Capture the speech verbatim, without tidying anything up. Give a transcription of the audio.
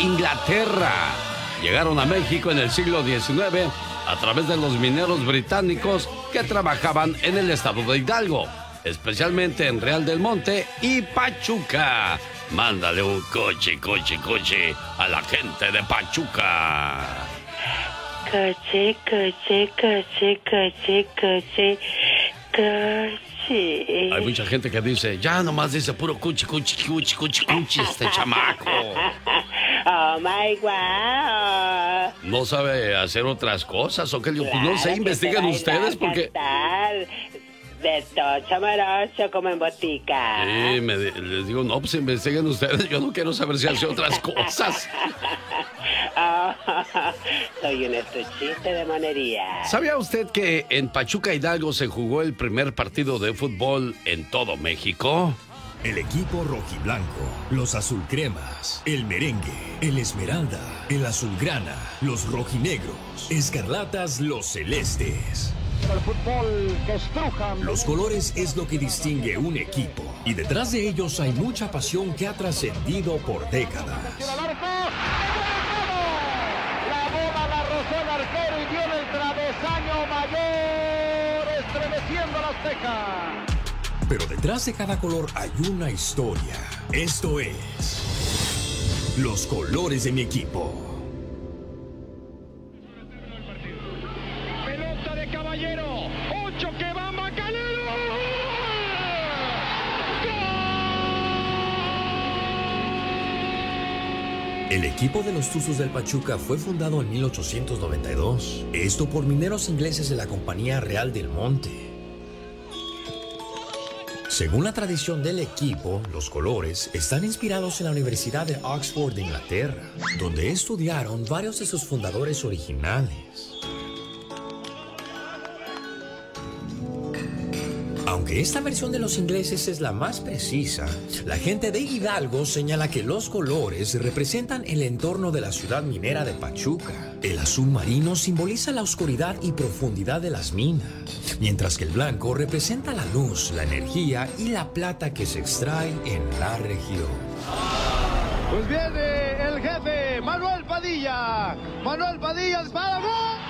Inglaterra. Llegaron a México en el siglo diecinueve a través de los mineros británicos que trabajaban en el estado de Hidalgo, especialmente en Real del Monte y Pachuca. Mándale un coche, coche, coche a la gente de Pachuca. Coche, coche, coche, coche, coche, coche. Hay mucha gente que dice, ya nomás dice puro cuchi, cuchi, cuchi, cuchi, cuchi, este chamaco. Oh my wow. ¿No sabe hacer otras cosas o qué? Pues Claro no sé, investiguen ustedes porque... Cantar. De tocho morocho como en botica. Sí, me, les digo, no, pues investiguen ustedes. Yo no quiero saber si hace otras cosas. Oh, soy un estuchiste de monería. ¿Sabía usted que en Pachuca Hidalgo se jugó el primer partido de fútbol en todo México? El equipo rojiblanco, los azulcremas, el merengue, el esmeralda, el azulgrana, los rojinegros, escarlatas, los celestes. El fútbol que estrujan. Los colores es lo que distingue un equipo y detrás de ellos hay mucha pasión que ha trascendido por décadas. La bola la rozó el arquero y dio en el travesaño mayor, estremeciendo las cejas. Pero detrás de cada color hay una historia. Esto es los colores de mi equipo. Pelota de Caballero, ocho que va Macalero. El equipo de los Tuzos del Pachuca fue fundado en mil ochocientos noventa y dos. Esto por mineros ingleses de la Compañía Real del Monte. Según la tradición del equipo, los colores están inspirados en la Universidad de Oxford de Inglaterra, donde estudiaron varios de sus fundadores originales. Aunque esta versión de los ingleses es la más precisa, la gente de Hidalgo señala que los colores representan el entorno de la ciudad minera de Pachuca. El azul marino simboliza la oscuridad y profundidad de las minas, mientras que el blanco representa la luz, la energía y la plata que se extrae en la región. Pues viene el jefe, Manuel Padilla. Manuel Padilla, para gol.